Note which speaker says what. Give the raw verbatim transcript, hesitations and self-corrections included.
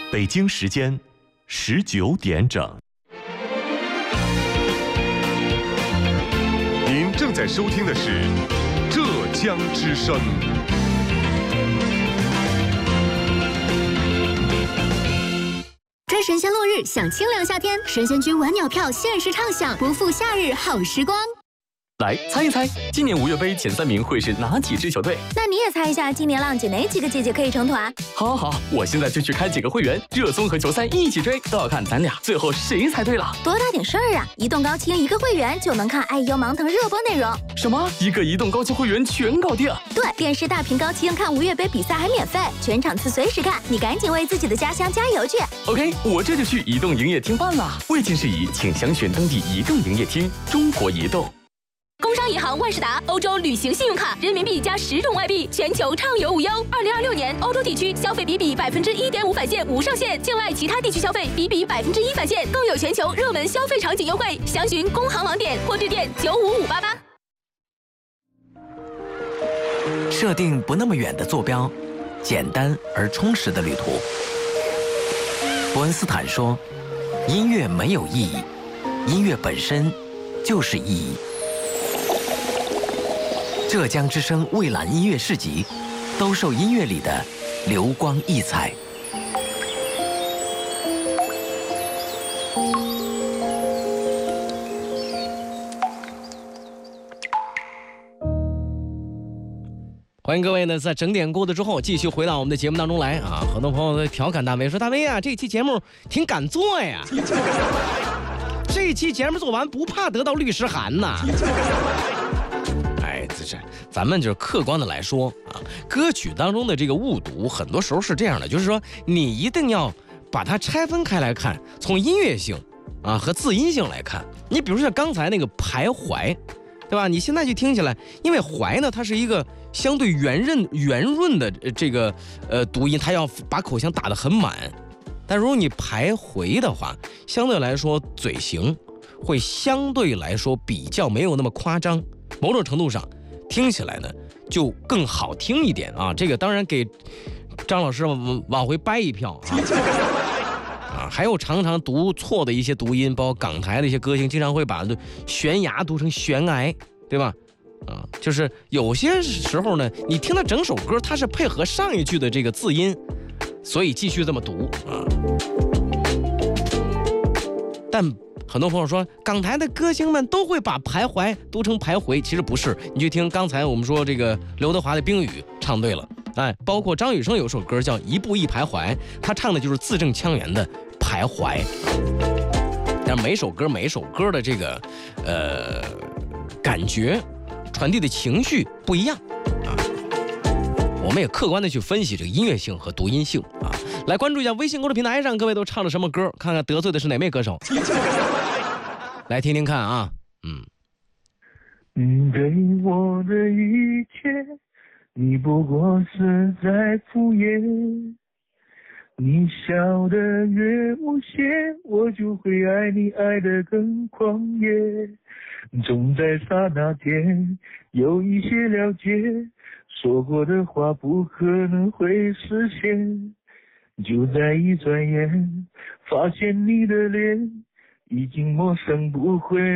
Speaker 1: 北京时间十九点整。
Speaker 2: 您正在收听的是浙江之声。
Speaker 3: 追神仙落日，享清凉夏天，神仙居晚鸟票限时畅享，不负夏日好时光。
Speaker 4: 来猜一猜，今年五月杯前三名会是哪几支球队？
Speaker 3: 那你也猜一下，今年浪姐哪几个姐姐可以成团？
Speaker 4: 好好好，我现在就去开几个会员，热综合球赛一起追，都要看咱俩最后谁猜对了。
Speaker 3: 多大点事儿啊！移动高清一个会员就能看爱优芒腾热播内容。
Speaker 4: 什么？一个移动高清会员全搞定？
Speaker 3: 对，电视大屏高清看五月杯比赛还免费，全场次随时看，你赶紧为自己的家乡加油去。
Speaker 4: OK， 我这就去移动营业厅办了。未经事宜，请详询登记移动营业厅。中国移动。
Speaker 5: 工商银行万事达欧洲旅行信用卡，人民币加十种外币，全球畅游无忧。二零二六年，欧洲地区消费比比百分之一点五返现无上限，境外其他地区消费比比百分之一返现，更有全球热门消费场景优惠。详询工行网点或致电九五五八八。
Speaker 6: 设定不那么远的坐标，简单而充实的旅途。伯恩斯坦说：“音乐没有意义，音乐本身就是意义。”浙江之声蔚蓝音乐市集，兜售音乐里的流光溢彩。
Speaker 7: 欢迎各位呢，在整点过的之后，继续回到我们的节目当中来啊！很多朋友在调侃大威说：“大威啊，这期节目挺敢做呀，这期节目做完不怕得到律师函呐。”哎，这是咱们就是客观的来说啊，歌曲当中的这个误读，很多时候是这样的，就是说你一定要把它拆分开来看，从音乐性啊和字音性来看。你比如像刚才那个徘徊，对吧？你现在就听起来，因为怀呢，它是一个相对圆润圆润的这个呃读音，它要把口腔打得很满。但如果你徘徊的话，相对来说嘴型会相对来说比较没有那么夸张，某种程度上听起来呢就更好听一点啊。这个当然给张老师往往回掰一票啊。啊，还有常常读错的一些读音，包括港台的一些歌星经常会把悬崖读成悬崖，对吧？啊，就是有些时候呢，你听到整首歌它是配合上一句的这个字音，所以继续这么读啊。但很多朋友说港台的歌星们都会把徘徊读成徘徊，其实不是。你去听刚才我们说这个刘德华的《冰雨》唱对了，哎，包括张雨生有首歌叫《一步一徘徊》，他唱的就是字正腔圆的徘徊。但每首歌每首歌的这个呃感觉传递的情绪不一样啊。我们也客观的去分析这个音乐性和读音性啊。来关注一下微信公众平台上各位都唱了什么歌，看看得罪的是哪位歌手。来听听看啊。嗯
Speaker 8: 你对我的一切，你不过是在敷衍，你笑得越无邪，我就会爱你爱得更狂野，总在刹那间有一些了解，说过的话不可能会实现，就在一转眼发现你的脸已经陌生不会